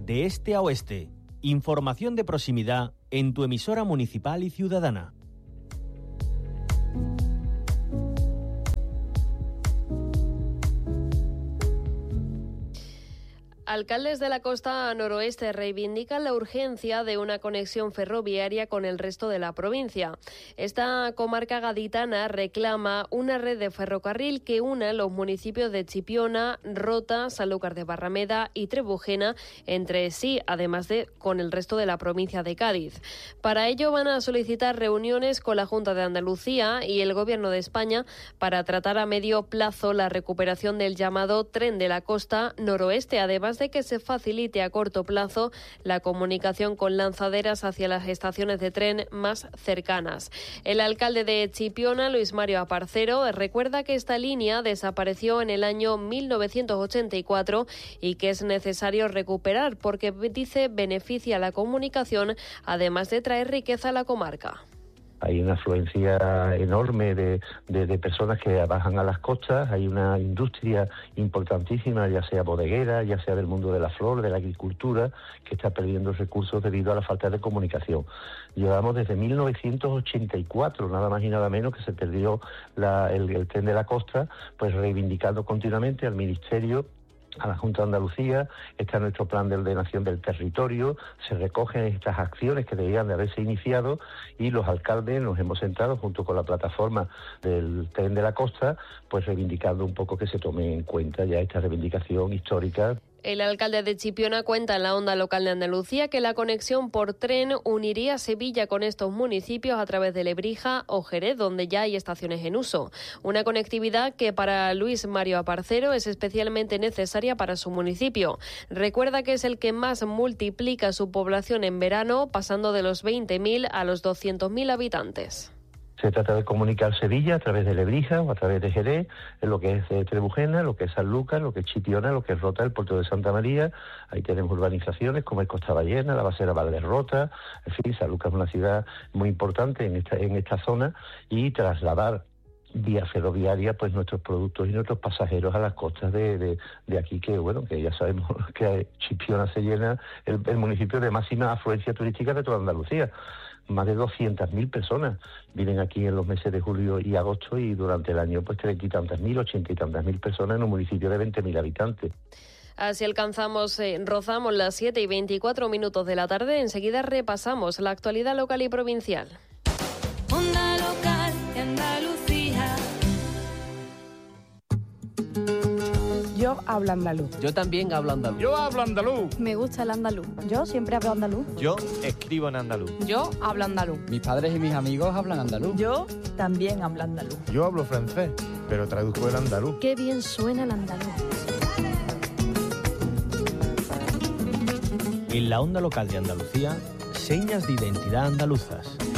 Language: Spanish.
de este a oeste. Información de proximidad en tu emisora municipal y ciudadana. Alcaldes de la costa noroeste reivindican la urgencia de una conexión ferroviaria con el resto de la provincia. Esta comarca gaditana reclama una red de ferrocarril que una los municipios de Chipiona, Rota, Sanlúcar de Barrameda y Trebujena entre sí, además de con el resto de la provincia de Cádiz. Para ello van a solicitar reuniones con la Junta de Andalucía y el Gobierno de España para tratar a medio plazo la recuperación del llamado Tren de la Costa Noroeste, además de que se facilite a corto plazo la comunicación con lanzaderas hacia las estaciones de tren más cercanas. El alcalde de Chipiona, Luis Mario Aparcero, recuerda que esta línea desapareció en el año 1984 y que es necesario recuperar porque, dice, beneficia la comunicación, además de traer riqueza a la comarca. Hay una afluencia enorme de personas que bajan a las costas, hay una industria importantísima, ya sea bodeguera, ya sea del mundo de la flor, de la agricultura, que está perdiendo recursos debido a la falta de comunicación. Llevamos desde 1984, nada más y nada menos, que se perdió el tren de la costa, pues reivindicando continuamente al Ministerio, a la Junta de Andalucía. Está nuestro plan de ordenación del territorio, se recogen estas acciones que debían de haberse iniciado y los alcaldes nos hemos sentado junto con la plataforma del Tren de la Costa, pues reivindicando un poco que se tome en cuenta ya esta reivindicación histórica. El alcalde de Chipiona cuenta en la Onda Local de Andalucía que la conexión por tren uniría Sevilla con estos municipios a través de Lebrija o Jerez, donde ya hay estaciones en uso. Una conectividad que para Luis Mario Aparcero es especialmente necesaria para su municipio. Recuerda que es el que más multiplica su población en verano, pasando de los 20.000 a los 200.000 habitantes. Se trata de comunicar Sevilla a través de Lebrija o a través de Jerez, en lo que es Trebujena, lo que es Sanlúcar, lo que es Chipiona, lo que es Rota, el puerto de Santa María. Ahí tenemos urbanizaciones como el Costa Ballena, la Basera Valderrota. En fin, Sanlúcar es una ciudad muy importante en esta zona, y trasladar vía ferroviaria pues nuestros productos y nuestros pasajeros a las costas de aquí, que bueno, que ya sabemos que Chipiona se llena el municipio de máxima afluencia turística de toda Andalucía. Más de 200.000 personas vienen aquí en los meses de julio y agosto, y durante el año pues 30 y tantas mil, 80 y tantas mil personas en un municipio de 20.000 habitantes. Así rozamos las 7:24 de la tarde. Enseguida repasamos la actualidad local y provincial. Onda Local de Andalucía. Yo hablo andaluz. Yo también hablo andaluz. Yo hablo andaluz. Me gusta el andaluz. Yo siempre hablo andaluz. Yo escribo en andaluz. Yo hablo andaluz. Mis padres y mis amigos hablan andaluz. Yo también hablo andaluz. Yo hablo francés, pero traduzco el andaluz. Qué bien suena el andaluz. En la Onda Local de Andalucía, señas de identidad andaluzas.